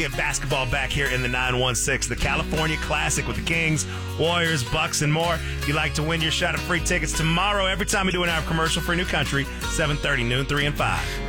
get basketball back here in the 916, the California Classic with the Kings, Warriors, Bucks, and more. If you'd like to win your shot at free tickets tomorrow, every time we do an hour of commercial for New Country, 7:30, noon, 3, and 5.